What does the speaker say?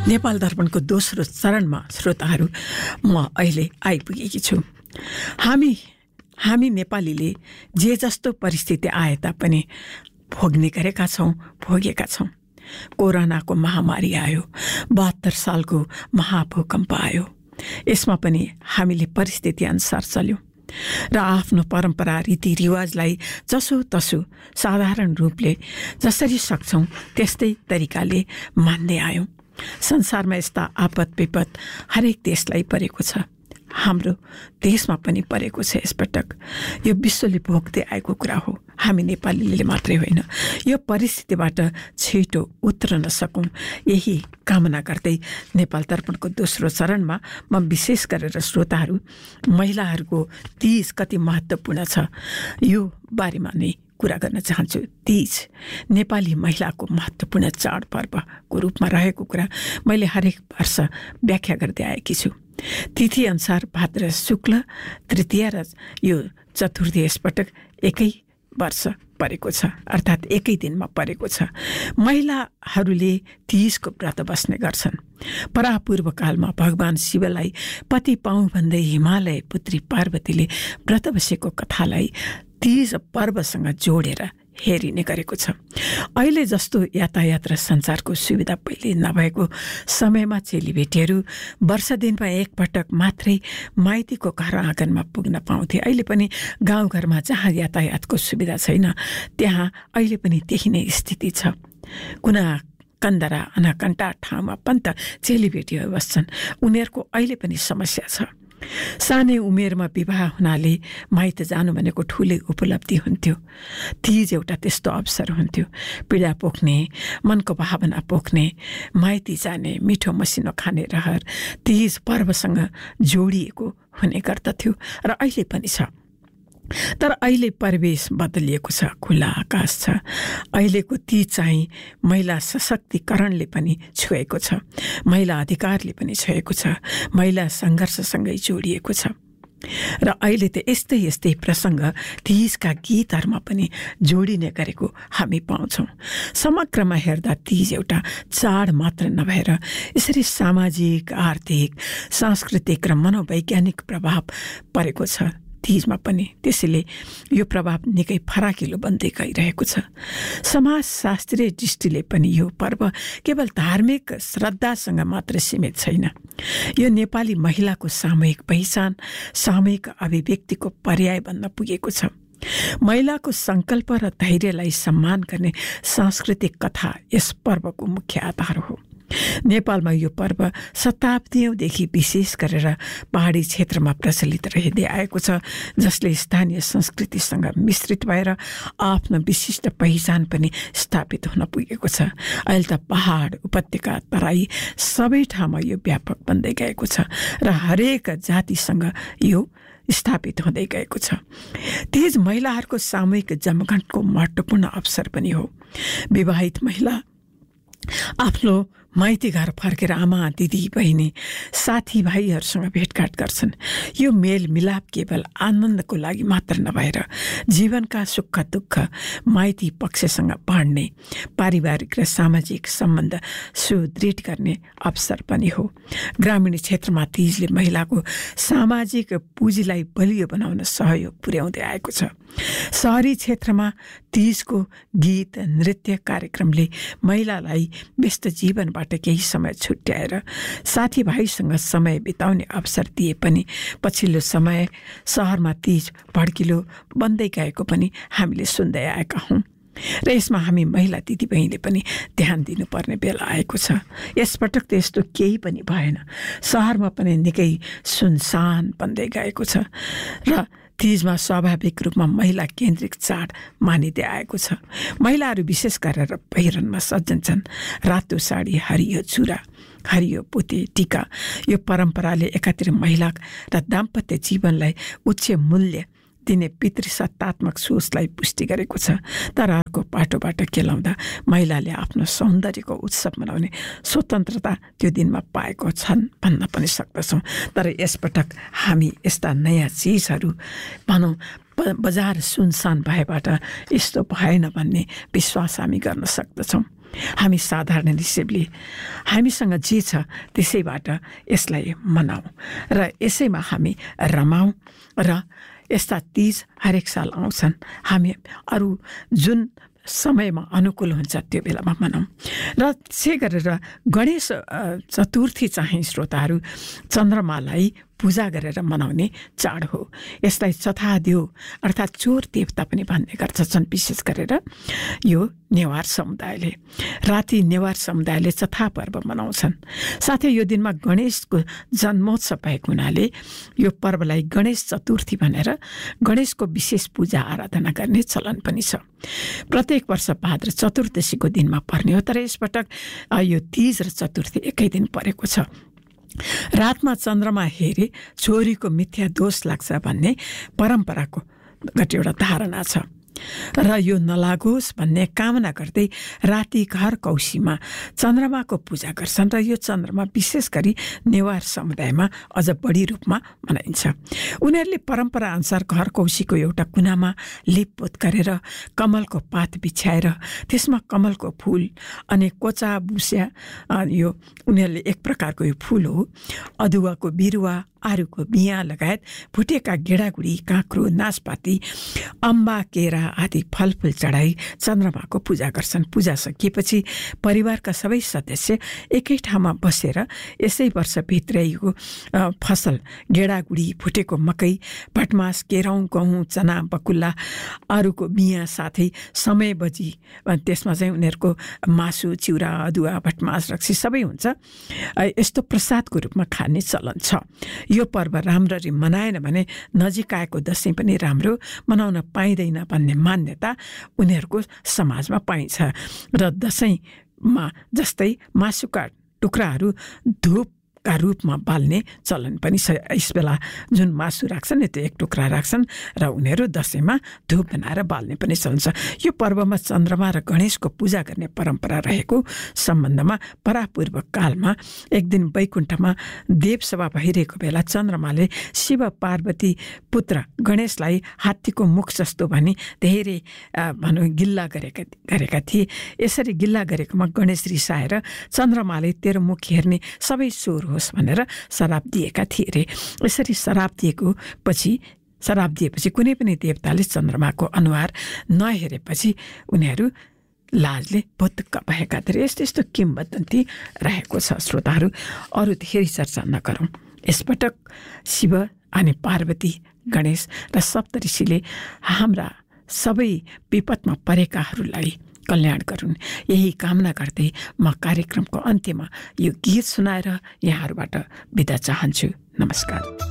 नेपाल दर्पणको दोस्रो चरणमा श्रोताहरू म अहिले आइपुगेकी छु। हामी नेपालीले जे जस्तो परिस्थिति आए तापनि भोग्ने गरेका छौँ, भोगेका छौँ। कोरोनाको महामारी आयो, 72 सालको महाभूकम्प आयो। यसमा पनि हामीले परिस्थिति अनुसार चल्यौँ र आफ्नो परम्परा रीतिरिवाजलाई जसोतसो साधारण रूपले जसरी सक्छौँ त्यस्तै तरिकाले मान्दै आयौँ। संसारमा यस्ता आपद विपद हरेक देशलाई परेको छ, हाम्रो देशमा पनि परेको छ। यसपटक यो विश्वले भोग्दै आएको कुरा हो। हामी नेपालीले मात्रै होइन, यो परिस्थितिबाट छिटो उत्रन सकौँ यही कामना गर्दै नेपाल दर्पणको दोस्रो चरणमा म विशेष गरेर श्रोताहरू महिलाहरूको तीज कति महत्त्वपूर्ण छ यो बारेमा नै कुरा गर्न चाहन्छु। तीज नेपाली महिलाको महत्त्वपूर्ण चाडपर्वको रूपमा रहेको कुरा मैले हरेक वर्ष व्याख्या गर्दै आएकी छु। तिथि अनुसार भाद्र शुक्ल तृतीया र यो चतुर्थी यसपटक एकै वर्ष परेको छ, अर्थात् एकै दिनमा परेको छ। महिलाहरूले तीजको व्रत बस्ने गर्छन्। परापूर्व कालमा भगवान शिवलाई पति पाऊँ भन्दै हिमालय पुत्री पार्वतीले व्रत बसेको कथालाई तीज पर्वसँग जोडेर हेरिने गरेको छ। अहिले जस्तो यातायात र सञ्चारको सुविधा पहिले नभएको समयमा चेलीबेटीहरू वर्ष दिनमा एकपटक मात्रै माइतीको घर आँगनमा पुग्न पाउँथे। अहिले पनि गाउँघरमा जहाँ यातायातको सुविधा छैन त्यहाँ अहिले पनि त्यही नै स्थिति छ। कुना कन्दरा अनाकन्टा ठाउँमा पन्त चेलीबेटीहरू बस्छन्। उनीहरूको अहिले पनि समस्या छ। सानै उमेरमा विवाह हुनाले माइत जानु भनेको ठुलै उपलब्धि हुन्थ्यो। तीज एउटा त्यस्तो अवसर हुन्थ्यो। पीडा पोख्ने, मनको भावना पोख्ने, माइती जाने, मिठो मसिनो खाने रहर तीज पर्वसँग जोडिएको हुने गर्दथ्यो र अहिले पनि छ। तर अहिले परिवेश बदलिएको छ, खुला आकाश छ। अहिलेको तीज चाहिँ महिला सशक्तिकरणले पनि छोएको छ, महिला अधिकारले पनि छोएको छ, महिला सङ्घर्षसँगै जोडिएको छ। र अहिले त यस्तै प्रसङ्ग तीजका गीतहरूमा पनि जोडिने गरेको हामी पाउँछौँ। समग्रमा हेर्दा तीज एउटा चाड मात्र नभएर यसरी सामाजिक, आर्थिक, सांस्कृतिक र मनोवैज्ञानिक प्रभाव परेको छ तीजमा पनि। त्यसैले यो प्रभाव निकै फराकिलो बन्दै गइरहेको छ। समाजशास्त्रीय दृष्टिले पनि यो पर्व केवल धार्मिक श्रद्धासँग मात्र सीमित छैन। यो नेपाली महिलाको सामूहिक पहिचान, सामूहिक अभिव्यक्तिको पर्याय बन्न पुगेको छ। महिलाको सङ्कल्प र धैर्यलाई सम्मान गर्ने सांस्कृतिक कथा यस पर्वको मुख्य आधार हो। नेपालमा यो पर्व शताब्दीदेखि विशेष गरेर पहाडी क्षेत्रमा प्रचलित रहँदै आएको छ, जसले स्थानीय संस्कृतिसँग मिश्रित भएर आफ्नो विशिष्ट पहिचान पनि स्थापित हुन पुगेको छ। अहिले त पहाड, उपत्यका, तराई सबै ठाउँमा यो व्यापक बन्दै गएको छ र हरेक जातिसँग यो स्थापित हुँदै गएको छ। तीज महिलाहरूको सामूहिक जमघटको महत्त्वपूर्ण अवसर पनि हो। विवाहित महिला आफ्नो माइती घर फर्केर आमा, दिदी, बहिनी, साथीभाइहरूसँग भेटघाट गर्छन्। यो मेलमिलाप केवल आनन्दको लागि मात्र नभएर जीवनका सुख दुःख माइती पक्षसँग बाँड्ने, पारिवारिक र सामाजिक सम्बन्ध सुदृढ गर्ने अवसर पनि हो। ग्रामीण क्षेत्रमा तीजले महिलाको सामाजिक पुँजीलाई बलियो बनाउन सहयोग पुर्याउँदै आएको छ। सहरी क्षेत्रमा तीजको गीत, नृत्य कार्यक्रमले महिलालाई व्यस्त जीवनबाट केही समय छुट्याएर साथीभाइसँग समय बिताउने अवसर दिए पनि पछिल्लो समय सहरमा तीज भड्किलो बन्दै गएको पनि हामीले सुन्दै आएका हौँ र यसमा हामी महिला दिदीबहिनीले पनि ध्यान दिनुपर्ने बेला आएको छ। यसपटक त यस्तो केही पनि भएन। सहरमा पनि निकै सुनसान बन्दै गएको छ र तीजमा स्वाभाविक रूपमा महिला केन्द्रित चाड मानिँदै आएको छ। महिलाहरू विशेष गरेर पहिरनमा सज्जन्छन्। रातो साडी, हरियो चुरा, हरियो पोते, टीका। यो परम्पराले एकातिर महिला र दाम्पत्य जीवनलाई उच्च मूल्य दिने पितृसत्तात्मक सोचलाई पुष्टि गरेको छ। तर अर्को पाटोबाट केलाउँदा महिलाले आफ्नो सौन्दर्यको उत्सव मनाउने स्वतन्त्रता त्यो दिनमा पाएको छन् भन्न पनि सक्दछौँ। तर यसपटक हामी यस्ता नयाँ चिजहरू भनौँ बजार सुनसान भएबाट यस्तो भएन भन्ने विश्वास हामी गर्न सक्दछौँ। हामी साधारण हिसाबले हामीसँग जे छ त्यसैबाट यसलाई मनाऊ र यसैमा हामी रमाऊ र यस्ता तीज हरेक साल आउँछन्, हामी अरू जुन समयमा अनुकूल हुन्छ त्यो बेलामा मनाऊँ। र त्यसै गरेर गणेश चतुर्थी चाहिँ श्रोताहरू चन्द्रमालाई पूजा गरेर मनाउने चाड हो। यसलाई चथादेव अर्थात् चोर देवता पनि भन्ने गर्दछन्। विशेष गरेर यो नेवार समुदायले राति नेवार समुदायले चथा पर्व मनाउँछन्। साथै यो दिनमा गणेशको जन्मोत्सव भएको हुनाले यो पर्वलाई गणेश चतुर्थी भनेर गणेशको विशेष पूजा आराधना गर्ने चलन पनि छ। प्रत्येक वर्ष भाद्र चतुर्दशीको दिनमा पर्ने हो, तर यसपटक यो तीज र चतुर्थी एकै दिन परेको छ। रातमा चन्द्रमा हेरे छोरीको मिथ्या दोष लाग्छ भन्ने परम्पराको एउटा धारणा छ र यो नलागोस् भन्ने कामना गर्दै राति घर कौशीमा चन्द्रमाको पूजा गर्छन् र यो चन्द्रमा विशेष गरी नेवार समुदायमा अझ बढी रूपमा मनाइन्छ। उनीहरूले परम्परा अनुसार घर कौशीको एउटा कुनामा लिपपोत गरेर कमलको पात बिछ्याएर त्यसमा कमलको फूल अनि कोचा बुस्या, यो उनीहरूले एक प्रकारको यो फूल हो, अदुवाको बिरुवा, आरुको बियाँ लगायत भुटेका गेडागुडी, काँक्रो, नासपाती, अम्बा, केरा आदि फलफुल चढाई चन्द्रमाको पूजा गर्छन्। पूजा सकिएपछि परिवारका सबै सदस्य एकै ठाउँमा बसेर यसै वर्ष भित्र्याइएको फसल गेडागुडी, भुटेको मकै, भटमास, केराउ, गहुँ, चना, बकुल्ला, आरुको बियाँ साथै समय बजी त्यसमा चाहिँ उनीहरूको मासु, चिउरा, अदुवा, भटमास, रक्सी सबै हुन्छ। यस्तो प्रसादको रूपमा खाने चलन छ। यो पर्व राम्ररी मनाएन भने नजिक आएको दसैँ पनि राम्रो मनाउन पाइँदैन भन्ने मान्यता उनीहरूको समाजमा पाइन्छ र दसैँमा जस्तै मासुका टुक्राहरू धूपका रूपमा बाल्ने चलन पनि छ। यस बेला जुन मासु राख्छन् नि त्यो एक टुक्रा राख्छन् र उनीहरू दसैँमा धूप बनाएर बाल्ने पनि चलन छ। यो पर्वमा चन्द्रमा र गणेशको पूजा गर्ने परम्परा रहेको सम्बन्धमा परापूर्व कालमा एक दिन वैकुण्ठमा देवसभा भइरहेको बेला चन्द्रमाले शिव पार्वती पुत्र गणेशलाई हात्तीको मुख जस्तो भनी धेरै भनौँ गिल्ला गरेका थिए। यसरी गिल्ला गरेकोमा गणेश रिसाएर चन्द्रमाले तेरो मुख हेर्ने सबै चोर होस् भनेर श्राप दिएका थिए रे। यसरी श्राप दिएपछि कुनै पनि देवताले चन्द्रमाको अनुहार नहेरेपछि उनीहरू लाजले भुत्तुक्क भएका थिए। यस्तो यस्तो किंवदन्ती रहेको छ। श्रोताहरू, अरू धेरै चर्चा नगरौँ। यसपटक शिव अनि पार्वती, गणेश र सप्तऋषिले हाम्रा सबै विपदमा परेकाहरूलाई कल्याण गरून्, यही कामना गर्दै म कार्यक्रमको अन्त्यमा यो गीत सुनाएर यहाँहरूबाट बिदा चाहन्छु। नमस्कार।